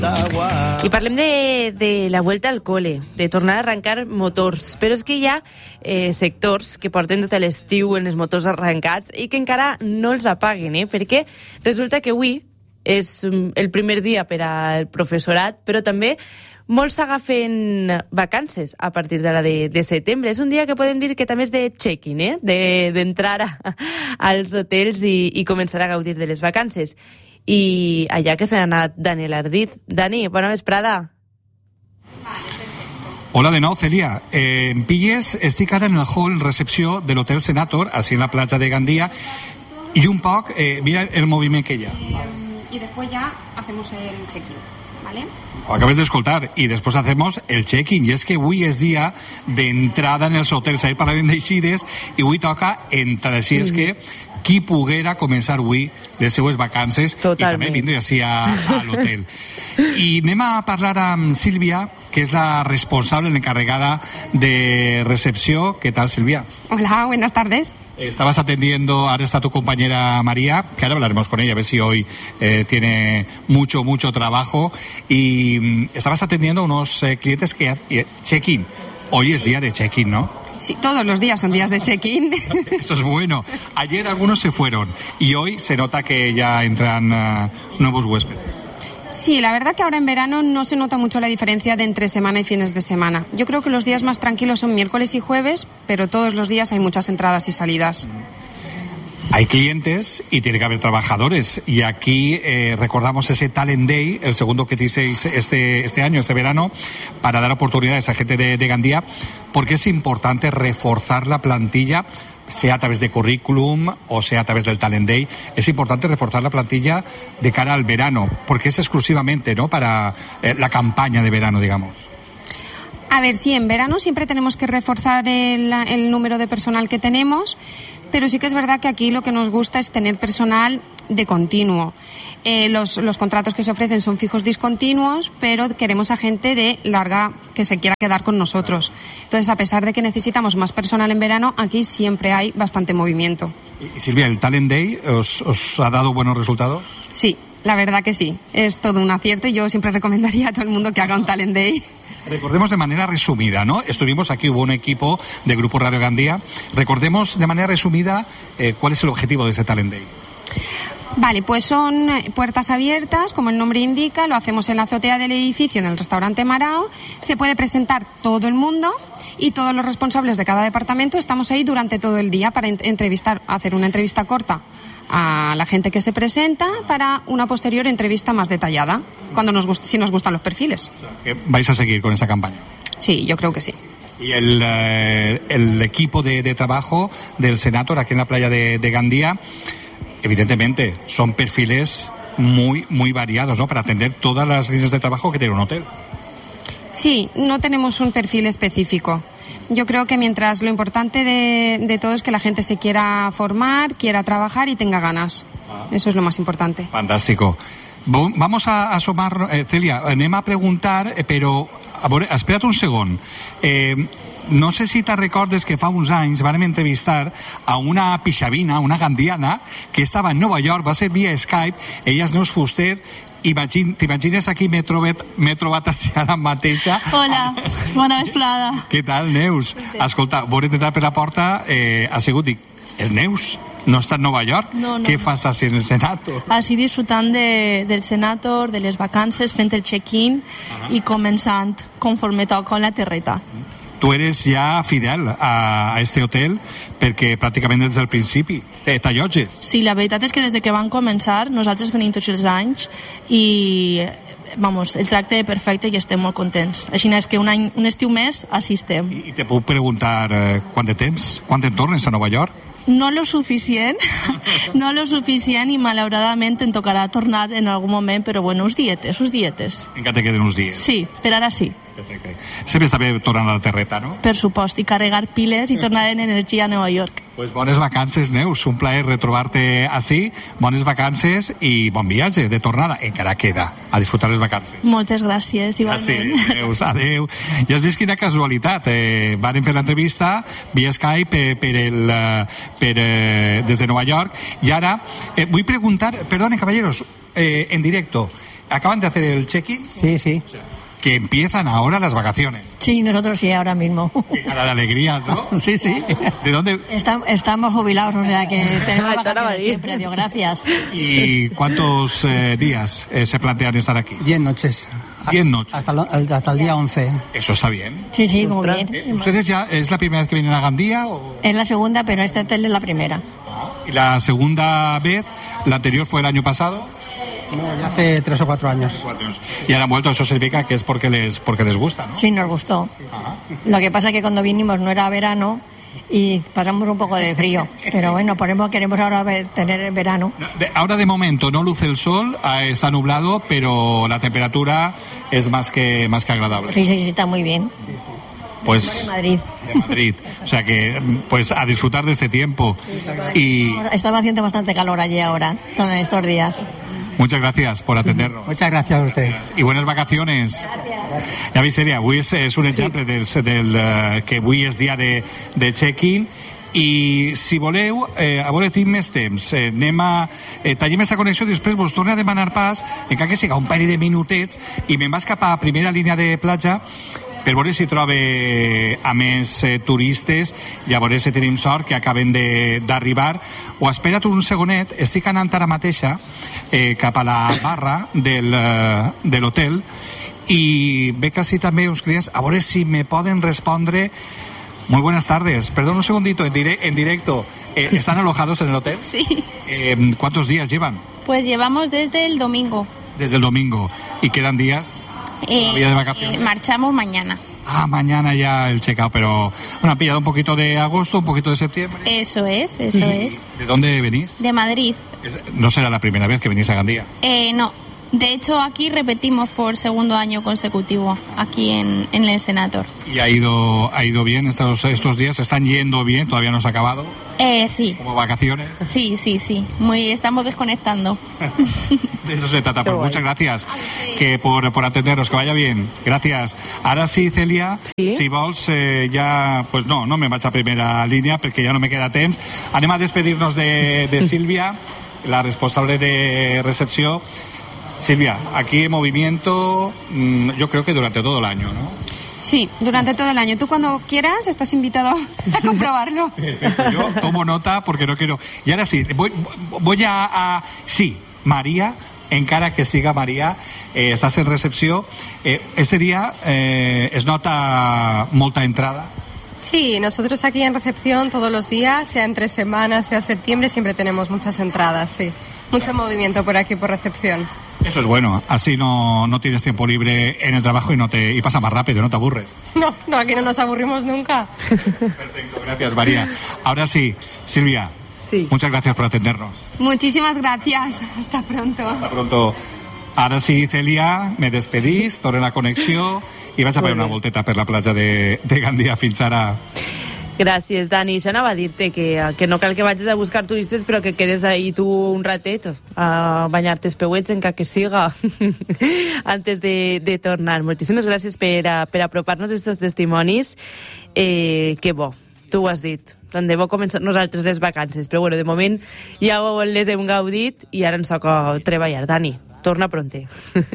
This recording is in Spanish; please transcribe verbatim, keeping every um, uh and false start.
I parlem de, de la vuelta al cole, de tornar a arrencar motors, però és que hi ha eh, sectors que porten tot l'estiu en els motors arrencats i que encara no els apaguen, eh? Perquè resulta que avui és el primer dia per al professorat, però també molts s'agafen vacances a partir d'ara de, de setembre. És un dia que podem dir que també és de check-in, eh? De, d'entrar a, als hotels i, i començar a gaudir de les vacances. I allà que se n'ha anat Daniel Ardit. Dani, bona vesprada. Hola de nou, Celia. Eh, en pilles, estic ara en el hall recepció de l'Hotel Senator, així en la platja de Gandia, i un poc, eh, mira el moviment que hi ha. Y después ya hacemos el check-in, ¿vale? Ho acabes d'escoltar, i després hacemos el check-in, i és que avui és dia d'entrada en els hotels, ahir parlàvem d'eixides, i avui toca entrar, així és que qui poguera començar avui les seues vacances Totalment. I també vindre així a, a l'hotel. I anem a parlar amb Sílvia, que és la responsable, l'encarregada de recepció. ¿Qué tal, Silvia? Hola, buenas tardes. Estabas atendiendo, ahora está tu compañera María, que ahora hablaremos con ella, a ver si hoy eh, tiene mucho, mucho trabajo. Y mm, estabas atendiendo a unos eh, clientes que eh, check-in. Hoy es día de check-in, ¿no? Sí, todos los días son días de check-in. Eso es bueno. Ayer algunos se fueron y hoy se nota que ya entran uh, nuevos huéspedes. Sí, la verdad que ahora en verano no se nota mucho la diferencia de entre semana y fines de semana. Yo creo que los días más tranquilos son miércoles y jueves, pero todos los días hay muchas entradas y salidas. Hay clientes y tiene que haber trabajadores. Y aquí eh, recordamos ese Talent Day, el segundo que hicisteis este, este año, este verano, para dar oportunidades a gente de, de Gandía, porque es importante reforzar la plantilla, sea a través de currículum o sea a través del Talent Day. Es importante reforzar la plantilla de cara al verano, porque es exclusivamente, ¿no?, para eh, la campaña de verano, digamos. A ver, sí, en verano siempre tenemos que reforzar el, el número de personal que tenemos, pero sí que es verdad que aquí lo que nos gusta es tener personal de continuo. Eh, los, los contratos que se ofrecen son fijos discontinuos, pero queremos a gente de larga que se quiera quedar con nosotros. Entonces, a pesar de que necesitamos más personal en verano, aquí siempre hay bastante movimiento. Y Silvia, ¿el Talent Day os, os ha dado buenos resultados? Sí, la verdad que sí. Es todo un acierto y yo siempre recomendaría a todo el mundo que haga un Talent Day. Recordemos de manera resumida, ¿no? Estuvimos aquí, hubo un equipo de Grupo Radio Gandía. Recordemos de manera resumida eh, cuál es el objetivo de ese Talent Day. Vale, pues son puertas abiertas, como el nombre indica, lo hacemos en la azotea del edificio, en el restaurante Marao. Se puede presentar todo el mundo y todos los responsables de cada departamento estamos ahí durante todo el día para entrevistar, hacer una entrevista corta a la gente que se presenta para una posterior entrevista más detallada, cuando nos guste, si nos gustan los perfiles. O sea, que vais a seguir con esa campaña. Sí, yo creo que sí. Y el, eh, el equipo de, de trabajo del Senator aquí en la playa de, de Gandía, evidentemente son perfiles muy, muy variados, ¿no?, para atender todas las líneas de trabajo que tiene un hotel. Sí, no tenemos un perfil específico. Yo creo que mientras lo importante de, de todo es que la gente se quiera formar, quiera trabajar y tenga ganas. Eso es lo más importante. Fantástico. Vamos a asomar, eh, Celia, anem a preguntar, eh, però a veure, espera't un segon. Eh, no sé si te recordes que fa uns anys vam entrevistar a una pixavina, una gandiana, que estava en Nova York, va ser via Skype, ella és Neus Fuster. Imagine, t'imagines aquí m'he trobat, m'he trobat així ara mateixa. Hola, bona vesprada. Què tal, Neus? Escolta, vols entrar per la porta, eh, ha sigut, dic, és Neus? No està en Nova York? No, no. Què fas així en el Senator? Així disfrutant de, del Senator, de les vacances, fent el check-in uh-huh. i començant conforme toca la terreta. Tu eres ja fidel a, a este hotel perquè pràcticament des del principi eh, t'allotges. Sí, la veritat és que des de que van començar nosaltres venim tots els anys i vamos, el tracte perfecte i estem molt contents. Així és que un, any, un estiu més així estem. I, i te puc preguntar eh, quant de temps? Quan te'n tornes a Nova York? No lo suficient, no lo suficient i malauradament em tocarà tornar en algun moment, però bueno, uns dietes, uns dietes. Encara te queden uns dies. Sí, per ara sí. Perfecte. Sempre està bé tornar a la terreta, no? Per supost, i carregar piles i tornar en energia a Nova York. Pues bones vacances, Neus, un plaer retrobar-te així, bones vacances i bon viatge de tornada, encara queda, a disfrutar les vacances. Moltes gràcies, igualment. Gràcies, Neus, adeu. Ja has vist quina casualitat, eh, van fer l'entrevista via Skype per, per el, per, eh, des de Nova York, i ara eh, vull preguntar, perdone, caballeros, eh, en directo, ¿Acaban de hacer el check-in? Sí, sí. O sea, que empiezan ahora las vacaciones. Sí, nosotros sí, ahora mismo. Qué cara de alegría, ¿no? Sí, sí. ¿De dónde? Estam- estamos jubilados, o sea que tenemos Ah, Sara vacaciones Badí. siempre, Dios, gracias. ¿Y cuántos eh, días eh, se plantean estar aquí? Diez noches. Diez noches. Hasta, lo- hasta el día once. Eso está bien. Sí, sí, muy Ostras. bien. Eh, ¿Ustedes ya es la primera vez que vienen a Gandía? O... Es la segunda, pero este hotel es la primera. ¿Y la segunda vez? ¿La anterior fue el año pasado? No, ya hace tres o cuatro años. Cuatro años. Y ahora han vuelto, eso significa que es porque les, porque les gusta, ¿no? Sí, nos gustó. Lo que pasa es que cuando vinimos no era verano y pasamos un poco de frío. Pero bueno, por eso queremos ahora ver- tener el verano. De- Ahora de momento no luce el sol, eh, está nublado, pero la temperatura es más que, más que agradable. Sí, sí, sí, está muy bien. Pues De Madrid. de Madrid. O sea que, pues a disfrutar de este tiempo. Y Estaba haciendo bastante calor allí ahora, con estos días. muchas gracias por atendernos. Muchas gracias a usted. I bones vacaciones. Ja vist, Celia, avui és, és un exemple del, del, uh, que avui és dia de, de check-in i si voleu, eh, a veure, tinc més temps, eh, anem a eh, tallem aquesta connexió i després vos torno a demanar pas, encara que siga un parell de minutets, i me'n vas cap a primera línia de platja per veure si trobe a més eh, turistes i a veure si tenim sort que acaben de- d'arribar. O espera't un segonet, estic anant ara mateixa eh, cap a la barra del, eh, de l'hotel i ve casi també uns clients, a veure si me poden respondre. Muy buenas tardes, perdón un segundito, en, dire- en directo, eh, ¿están alojados en el hotel? Sí, Eh, ¿Cuántos días llevan? pues llevamos desde el domingo. Desde el domingo. ¿Y quedan días? Eh, ¿Todavía de vacaciones? eh, marchamos mañana. Ah, mañana ya el check-out, pero bueno, ha pillado un poquito de agosto, un poquito de septiembre. Eso es, eso es. ¿De dónde venís? De Madrid. Es- No será la primera vez que venís a Gandía. Eh, no, de hecho aquí repetimos por segundo año consecutivo, aquí en, en el Senator. ¿Y ha ido, ha ido bien estos, estos días? ¿Están yendo bien? ¿Todavía no se ha acabado? Eh, sí, ¿Como vacaciones? sí, sí, sí. Muy, estamos desconectando. De eso se trata. Qué Pues guay. muchas gracias que por, por atendernos, que vaya bien. Gracias. Ahora sí, Celia, Sí. si vols, eh, ja... Pues no, no me vaig a primera línia perquè ja no me queda temps. Anem a despedir-nos de, de Sílvia, la responsable de recepció. Silvia, aquí en movimiento, mm, yo creo que durante todo el año, ¿no? Sí, durante todo el año. Tú cuando quieras estás invitado a comprobarlo. Perfecto. Yo tomo nota porque no quiero... Y ahora sí, voy, voy a, a... Sí, María, encara que siga María, eh, estás en recepció. Eh, este día eh, es nota molta entrada. Sí, nosotros aquí en recepción todos los días, sea entre semanas, sea septiembre, siempre tenemos muchas entradas, sí. Mucho movimiento por aquí, por recepción. Eso es bueno, así no, no tienes tiempo libre en el trabajo y no te y pasa más rápido, no te aburres. No, no, aquí no nos aburrimos nunca. Perfecto, gracias María. Ahora sí, Silvia, Sí. muchas gracias por atendernos. Muchísimas gracias. Hasta pronto. Hasta pronto. Ara sí, Celia, me despedís, torne la connexió i vaig a fer Molt una bé. volteta per la platja de, de Gandia fins ara. Gràcies, Dani. Això anava a dir-te que, que no cal que vagis a buscar turistes, però que quedes ahí tu un ratet a banyar-te els peuets, encara que siga, antes de, de tornar. Moltíssimes gràcies per, a, per apropar-nos aquests testimonis. Eh, que bo, tu ho has dit. Tant de bo començar nosaltres les vacances. Però bueno, de moment ja les hem gaudit i ara ens toca treballar. Dani, torna pronte.